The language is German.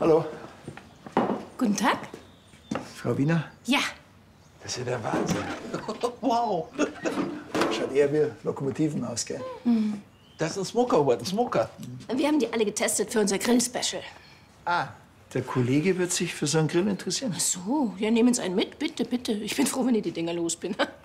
Hallo. Guten Tag. Frau Wiener? Ja. Das ist ja der Wahnsinn. Wow. Schaut eher wie Lokomotiven aus, gell? Das ist ein Smoker, ein Smoker. Wir haben die alle getestet für unser Grill-Special. Ah, der Kollege wird sich für so einen Grill interessieren. Ach so, ja, nehmen Sie einen mit, bitte, bitte. Ich bin froh, wenn ich die Dinger los bin.